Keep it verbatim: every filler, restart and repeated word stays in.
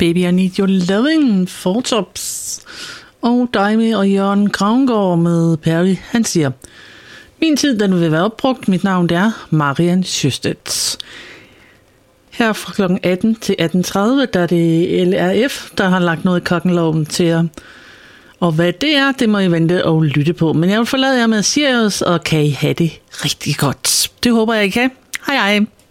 Baby I Need Your Loving, Fortops. Og Daimi og Jørgen Gravengård med Perry, han siger: min tid, den vil være opbrugt. Mit navn det er Marian Sjøstedt. Her fra klokken atten til atten tredive, der er det L R F, der har lagt noget i kokkenloven til jer. Og hvad det er, det må I vente og lytte på. Men jeg vil forlade jer med Sirius, og kan I have det rigtig godt. Det håber jeg, I kan. Hej hej.